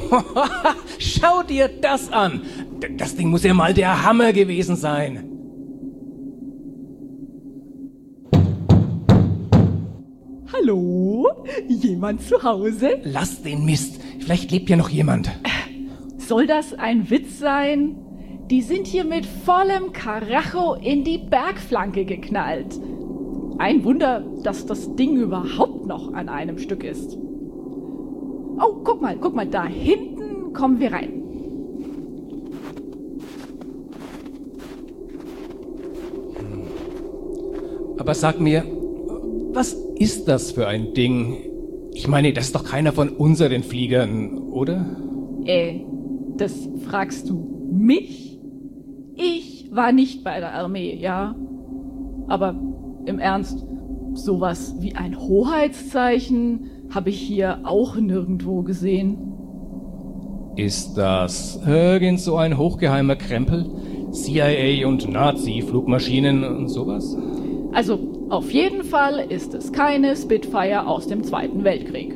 Schau dir das an. Das Ding muss ja mal der Hammer gewesen sein. Hallo? Jemand zu Hause? Lass den Mist. Vielleicht lebt ja noch jemand. Soll das ein Witz sein? Die sind hier mit vollem Karacho in die Bergflanke geknallt. Ein Wunder, dass das Ding überhaupt noch an einem Stück ist. Oh, guck mal, da hinten kommen wir rein. Aber sag mir, was ist das für ein Ding? Ich meine, das ist doch keiner von unseren Fliegern, oder? Das fragst du mich? Ich war nicht bei der Armee, ja? Aber im Ernst, sowas wie ein Hoheitszeichen habe ich hier auch nirgendwo gesehen. Ist das irgend so ein hochgeheimer Krempel? CIA und Nazi-Flugmaschinen und sowas? Also, auf jeden Fall ist es keine Spitfire aus dem Zweiten Weltkrieg.